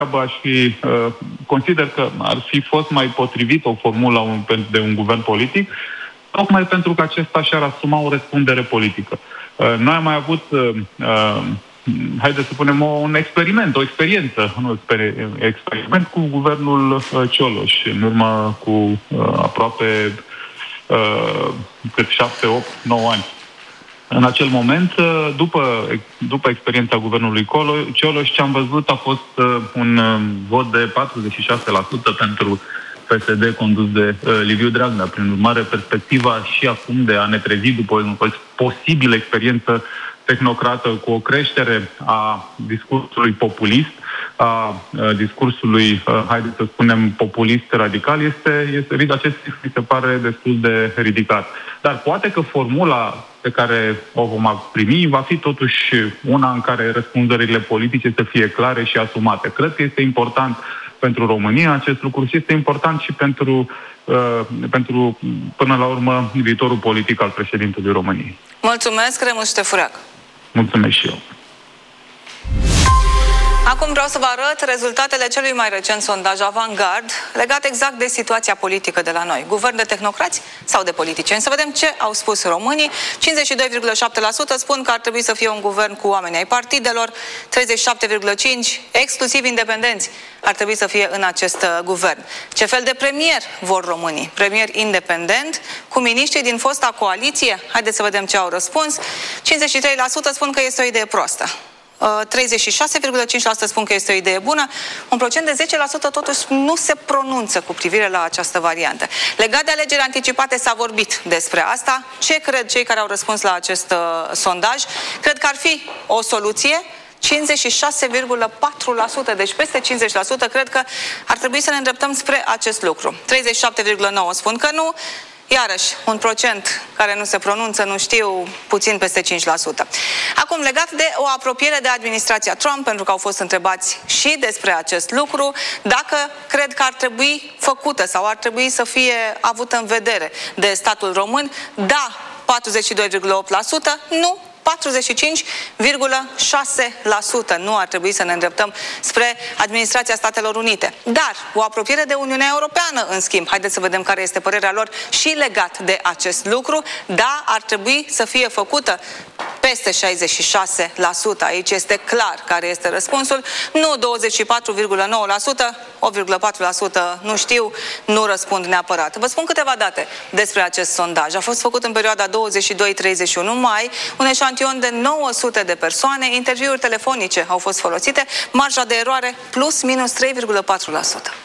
consider că ar fi fost mai potrivit o formulă de un guvern politic, tocmai pentru că acesta și-ar asuma o răspundere politică. Noi am mai avut, haideți să spunem, un experiment, o experiență, un experiment cu guvernul Cioloș, în urmă cu aproape 7, 8, 9 ani. În acel moment, după experiența guvernului Cioloș, ce am văzut a fost un vot de 46% pentru PSD condus de Liviu Dragnea. Prin urmare, perspectiva și acum de a ne trezi după o posibilă experiență tehnocrată cu o creștere a discursului populist, a discursului, haideți să spunem, populist radical, acest mi se pare destul de ridicat. Dar poate că formula pe care o vom primi va fi totuși una în care răspunderile politice să fie clare și asumate. Cred că este important pentru România acest lucru și este important și pentru, până la urmă, viitorul politic al președintelui României. Mulțumesc, Remus Ștefăreac. Mulțumesc și eu. Acum vreau să vă arăt rezultatele celui mai recent sondaj Avantgard legat exact de situația politică de la noi. Guvern de tehnocrați sau de politicieni? Să vedem ce au spus românii. 52,7% spun că ar trebui să fie un guvern cu oameni ai partidelor, 37,5% exclusiv independenți ar trebui să fie în acest guvern. Ce fel de premier vor românii? Premier independent, cu miniștri din fosta coaliție? Haideți să vedem ce au răspuns. 53% spun că este o idee proastă. 36,5% spun că este o idee bună, un procent de 10% totuși nu se pronunță cu privire la această variantă. Legat de alegeri anticipate s-a vorbit despre asta. Ce cred cei care au răspuns la acest sondaj? Cred că ar fi o soluție. 56,4%, deci peste 50%, cred că ar trebui să ne îndreptăm spre acest lucru. 37,9% spun că nu. Iarăși, un procent care nu se pronunță, nu știu, puțin peste 5%. Acum, legat de o apropiere de administrația Trump, pentru că au fost întrebați și despre acest lucru, dacă cred că ar trebui făcută sau ar trebui să fie avută în vedere de statul român, da, 42,8%, nu, 45,6%. Nu ar trebui să ne îndreptăm spre administrația Statelor Unite. Dar o apropiere de Uniunea Europeană, în schimb, haideți să vedem care este părerea lor și legat de acest lucru. Da, ar trebui să fie făcută peste 66%. Aici este clar care este răspunsul. Nu 24,9%, 8,4% nu știu, nu răspund neapărat. Vă spun câteva date despre acest sondaj. A fost făcut în perioada 22-31 mai, un eșantion de 900 de persoane, interviuri telefonice au fost folosite, marja de eroare plus minus 3,4%.